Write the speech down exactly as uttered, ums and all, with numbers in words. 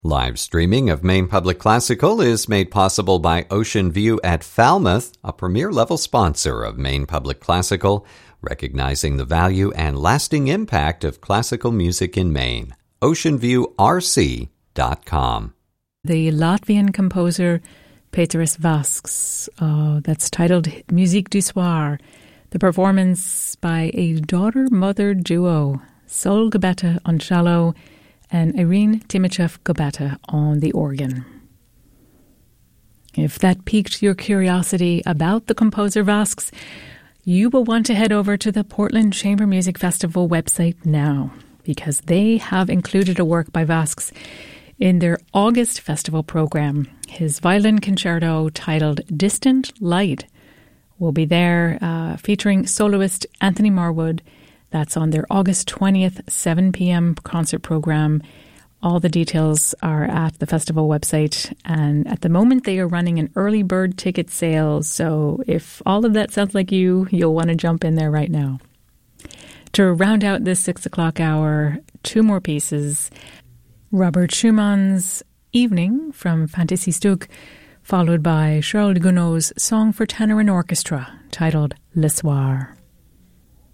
Live streaming of Maine Public Classical is made possible by Ocean View at Falmouth, a premier-level sponsor of Maine Public Classical, recognizing the value and lasting impact of classical music in Maine. ocean view r c dot com. The Latvian composer Pēteris Vasks, uh, that's titled Musique du Soir, the performance by a daughter-mother duo, Sol Gabetta on cello and Irene Timochev-Gabetta on the organ. If that piqued your curiosity about the composer Vasks, you will want to head over to the Portland Chamber Music Festival website now, because they have included a work by Vasks in their August festival program. His violin concerto titled Distant Light will be there, uh, featuring soloist Anthony Marwood. That's on their August twentieth, seven p.m. concert program. All the details are at the festival website. And at the moment, they are running an early bird ticket sale. So if all of that sounds like you, you'll want to jump in there right now. To round out this six o'clock hour, two more pieces. Robert Schumann's Evening from Fantasiestücke, followed by Charles Gounod's Song for Tenor and Orchestra, titled Le Soir.